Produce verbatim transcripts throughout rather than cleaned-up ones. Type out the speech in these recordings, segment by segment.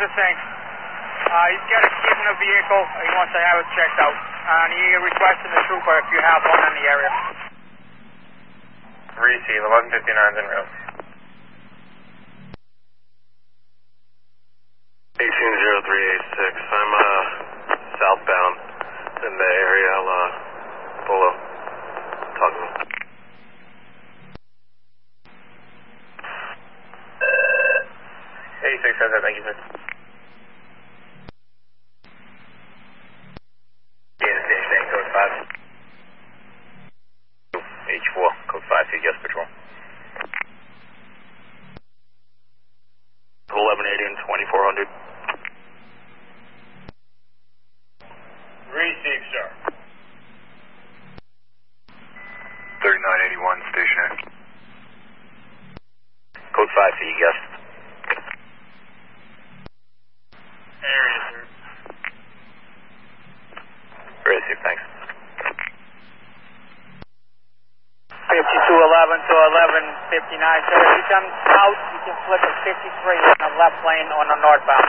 the same. Uh, he's got a kid in the vehicle. He wants to have it checked out. And he requested the trooper if you have one in the area. Receive, eleven fifty-nine en route. eighteen zero three eight six. I'm uh, southbound in the area. I'll uh, pull up. Talk to me. eighty-six, thank you, sir. Yeah, station eight, code five. H four, code five, C G S patrol. eleven eighty and twenty-four hundred. Receive, sir. thirty-nine eighty-one, station eight. Code five, C G S. Area, sir. Receive, thanks. fifty-two eleven to eleven fifty-nine. So if you come south, you can flip at fifty-three on the left lane on the northbound.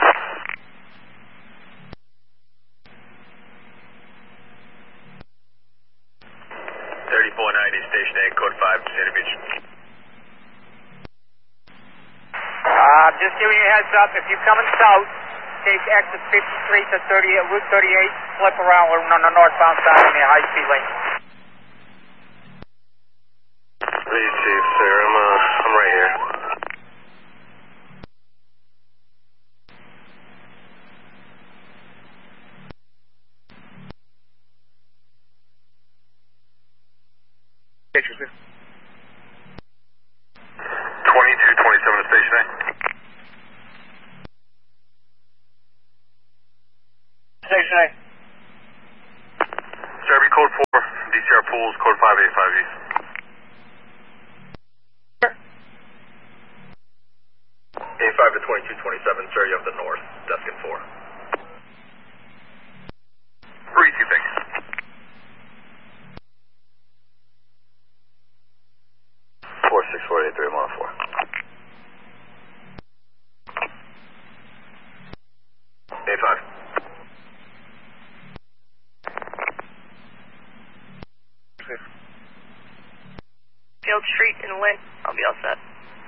thirty-four ninety, station eight, code five, Cedar Beach. Uh, just giving you a heads up, if you're coming south, take exit fifty-three to thirty-eight, Route thirty-eight, flip around on the northbound side in the high-speed lane. Receive, sir. I'm, uh, I'm right here. twenty-two twenty-seven to station eight. Station eight. Derby code four, D C R pools, code five eighty-five east. eighty-five to twenty-two twenty-seven, sir, you have the north, desk in four. Receive, thank you. four six four eight three one four. eighty-five. Field Street in Lynn. I'll be all set.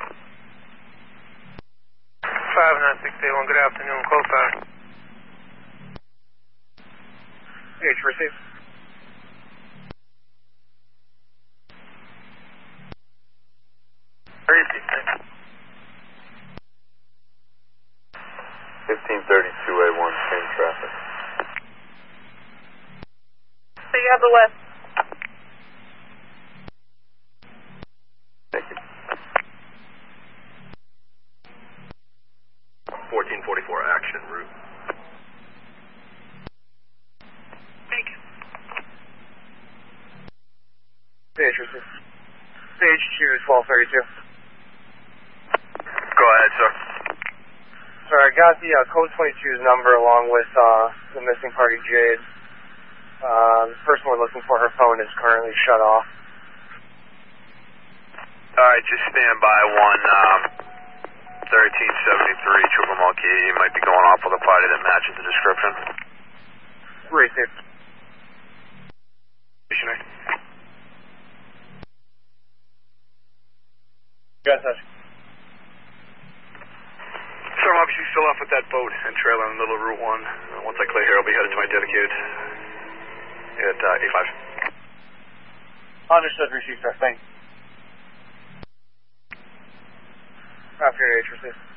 five nine six eight one, good afternoon, code five. H, receive. Receive, thanks. fifteen thirty-two A one, train traffic. So you have the west. Thank you. fourteen forty-four action route. Thank you. Stage, receive. Stage two, twelve thirty-two. Go ahead, sir. Sir, I got the uh, code twenty-two's number along with uh, the missing party, Jade. Uh, the person we're looking for, her phone is currently shut off. Alright, just stand by one, um, thirteen seventy-three, Trooper Mulkey. You might be going off with a party that matches the description. Receive. Station eight. Got touch. Sir, I'm obviously still off with that boat and trailer in the middle of Route one. Uh, once I clear here, I'll be headed to my dedicated at uh, eight five. Understood, receive, sir. Thanks. After H, receive.